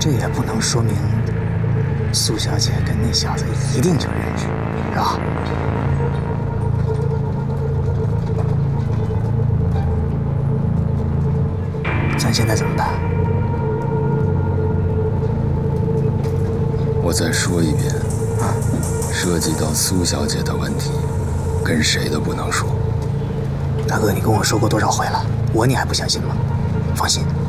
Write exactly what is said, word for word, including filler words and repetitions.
这也不能说明苏小姐跟那小子一定就认识，是吧？咱现在怎么办？ 我再说一遍，啊，涉及到苏小姐的问题，跟谁都不能说。 大哥，你跟我说过多少回了？我你还不相信吗？放心。